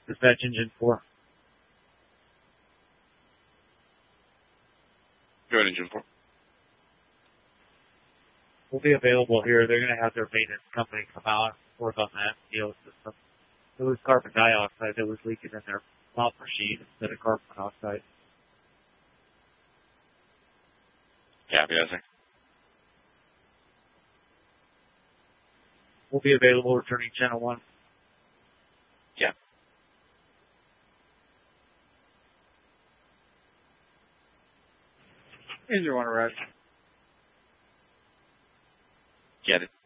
Dispatch engine 4. Go ahead, engine 4. Will be available here. They're going to have their maintenance company come out and work on that PO system. It was carbon dioxide that was leaking in their pump machine instead of carbon monoxide. Copy that, sir. Will be available returning channel 1. Yeah. Engine 1 arrived. Get it.